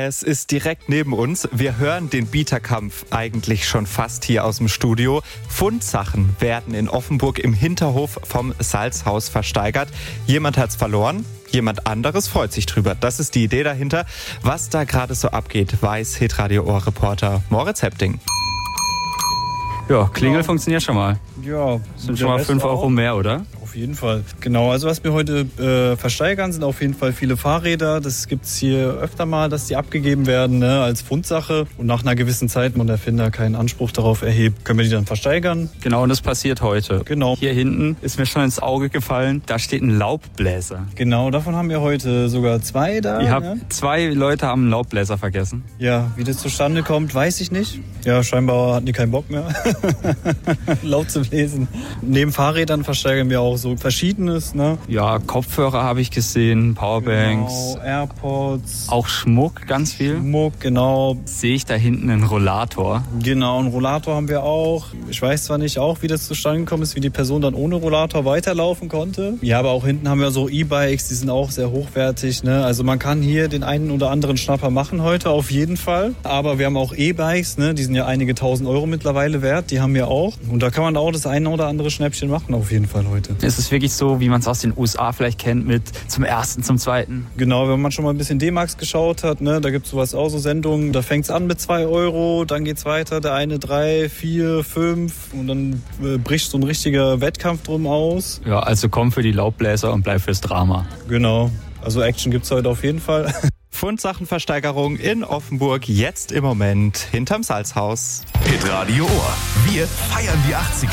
Es ist direkt neben uns. Wir hören den Bieterkampf eigentlich schon fast hier aus dem Studio. Fundsachen werden in Offenburg im Hinterhof vom Salzhaus versteigert. Jemand hat's verloren. Jemand anderes freut sich drüber. Das ist die Idee dahinter. Was da gerade so abgeht, weiß Hitradio Ohr-Reporter Moritz Hepting. Ja, Klingel funktioniert schon mal. Ja, Sind schon mal 5 Euro mehr, oder? Auf jeden Fall. Genau, also was wir heute versteigern, sind auf jeden Fall viele Fahrräder. Das gibt's hier öfter mal, dass die abgegeben werden, ne, als Fundsache. Und nach einer gewissen Zeit, wenn der Erfinder keinen Anspruch darauf erhebt, können wir die dann versteigern. Genau, und das passiert heute. Genau. Hier hinten ist mir schon ins Auge gefallen, da steht ein Laubbläser. Genau, davon haben wir heute sogar 2 da. Ne? 2 Leute haben einen Laubbläser vergessen. Ja, wie das zustande kommt, weiß ich nicht. Ja, scheinbar hatten die keinen Bock mehr, laut zu lesen. Neben Fahrrädern versteigern wir auch so Verschiedenes, ne? Ja, Kopfhörer habe ich gesehen, Powerbanks. Genau, AirPods. Auch Schmuck, ganz viel. Schmuck, genau. Sehe ich da hinten einen Rollator. Genau, einen Rollator haben wir auch. Ich weiß zwar nicht auch, wie das zustande gekommen ist, wie die Person dann ohne Rollator weiterlaufen konnte. Ja, aber auch hinten haben wir so E-Bikes, die sind auch sehr hochwertig, ne? Also man kann hier den einen oder anderen Schnapper machen heute, auf jeden Fall. Aber wir haben auch E-Bikes, ne? Die sind ja einige 1.000 Euro mittlerweile wert, die haben wir auch. Und da kann man auch das eine oder andere Schnäppchen machen, auf jeden Fall heute. Ist es wirklich so, wie man es aus den USA vielleicht kennt, mit zum ersten, zum zweiten? Genau, wenn man schon mal ein bisschen D-Max geschaut hat, ne, da gibt es sowas auch, so Sendungen, da fängt es an mit 2 Euro, dann geht's weiter, der eine 3, 4, 5 und dann bricht so ein richtiger Wettkampf drum aus. Ja, also komm für die Laubbläser und bleib fürs Drama. Genau, also Action gibt's heute auf jeden Fall. Fundsachenversteigerung in Offenburg, jetzt im Moment hinterm Salzhaus. Hitradio Ohr. Wir feiern die 80er.